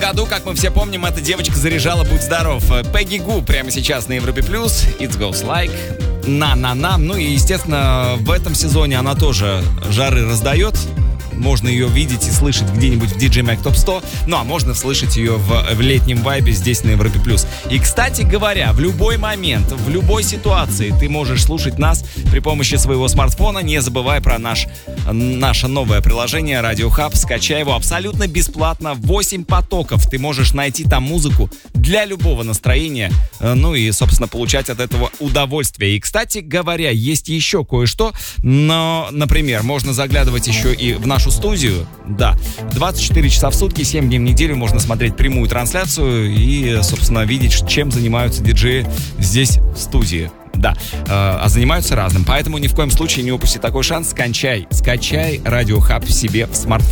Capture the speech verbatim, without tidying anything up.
году, как мы все помним, эта девочка заряжала «Будь здоров». Пегги Гу прямо сейчас на Европе плюс. It goes like. На-на-на. Ну и, естественно, в этом сезоне она тоже жары раздает. Можно ее видеть и слышать где-нибудь в ди джей Mag Top сто. Ну, а можно слышать ее в, в летнем вайбе здесь на Европе плюс. И, кстати говоря, в любой момент, в любой ситуации ты можешь слушать нас при помощи своего смартфона. Не забывай про наш, наше новое приложение Radio Hub. Скачай его абсолютно бесплатно. восемь потоков. Ты можешь найти там музыку для любого настроения. Ну и, собственно, получать от этого удовольствие. И, кстати говоря, есть еще кое-что. Но, например, можно заглядывать еще и в нашу студию. Да, двадцать четыре часа в сутки, семь дней в неделю можно смотреть прямую трансляцию и, собственно, видеть, чем занимаются диджеи здесь в студии. Да, э, а занимаются разным. Поэтому ни в коем случае не упусти такой шанс. Скачай, скачай Radio Hub себе в смартфон.